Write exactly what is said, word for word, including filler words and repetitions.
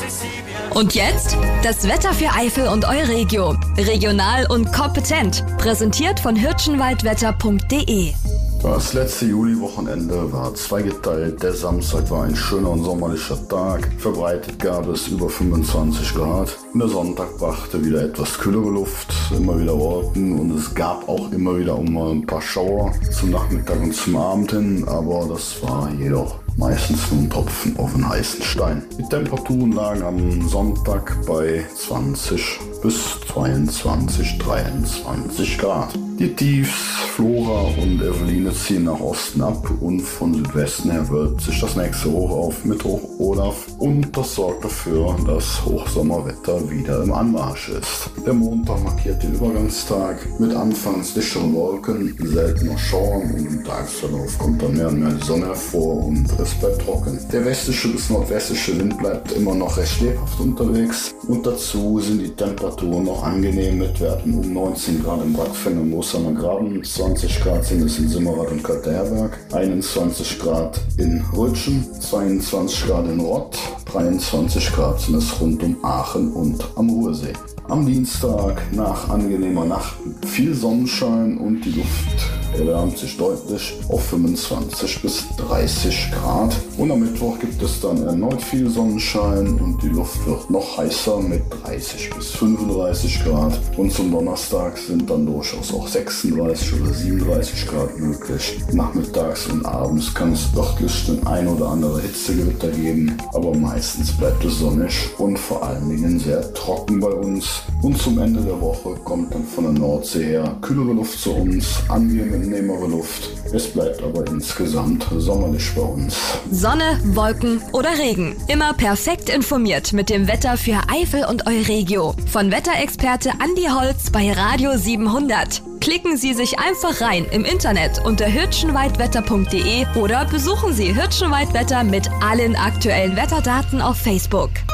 Und jetzt das Wetter für Eifel und Euregio. Regional und kompetent. Präsentiert von hirschenwaldwetter punkt de. Das letzte Juliwochenende war zweigeteilt. Der Samstag war ein schöner und sommerlicher Tag. Verbreitet gab es über fünfundzwanzig Grad. Und der Sonntag brachte wieder etwas kühlere Luft, immer wieder Wolken. Und es gab auch immer wieder um mal ein paar Schauer zum Nachmittag und zum Abend hin. Aber das war jedoch meistens nur ein Tropfen auf einen heißen Stein. Die Temperaturen lagen am Sonntag bei zwanzig bis zweiundzwanzig, dreiundzwanzig Grad. Die Tiefs, Flora und Eveline ziehen nach Osten ab und von Südwesten her wölbt sich das nächste Hoch auf mit Hoch Olaf und das sorgt dafür, dass Hochsommerwetter wieder im Anmarsch ist. Der Montag markiert den Übergangstag mit anfangs dichteren Wolken, seltener Schauern und im Tagesverlauf kommt dann mehr und mehr die Sonne hervor und es bleibt trocken. Der westliche bis nordwestliche Wind bleibt immer noch recht lebhaft unterwegs und dazu sind die Temperaturen noch angenehm mit Werten um neunzehn Grad im Brackfenn und Moossamer Graben, zwanzig Grad sind es in Simmerath und Kalteherberg, einundzwanzig Grad in Rütschen, zweiundzwanzig Grad in Rott, dreiundzwanzig Grad sind es rund um Aachen und am Ruhrsee. Am Dienstag nach angenehmer Nacht viel Sonnenschein und die Luft erwärmt sich deutlich auf fünfundzwanzig bis dreißig Grad. Und am Mittwoch gibt es dann erneut viel Sonnenschein und die Luft wird noch heißer mit dreißig bis fünfunddreißig Grad. Und zum Donnerstag sind dann durchaus auch sechsunddreißig oder siebenunddreißig Grad möglich. Nachmittags und abends kann es örtlich den ein oder andere Hitzegewitter geben, aber meistens bleibt es sonnig und vor allen Dingen sehr trocken bei uns. Und zum Ende der Woche kommt dann von der Nordsee her kühlere Luft zu uns, angenehmere Luft. Es bleibt aber insgesamt sommerlich bei uns. Sonne, Wolken oder Regen. Immer perfekt informiert mit dem Wetter für Eifel und Euregio. Von Wetterexperte Andi Holz bei Radio siebenhundert. Klicken Sie sich einfach rein im Internet unter hirschenwaldwetter punkt de oder besuchen Sie Hirschenwaldwetter mit allen aktuellen Wetterdaten auf Facebook.